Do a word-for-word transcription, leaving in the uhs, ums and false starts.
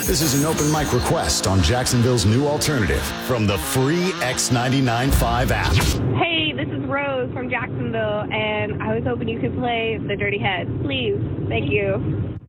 This is an open mic request on Jacksonville's new alternative from the free X ninety-nine point five app. Hey, this is Rose from Jacksonville, and I was hoping you could play The Dirty Heads. Please. Thank you.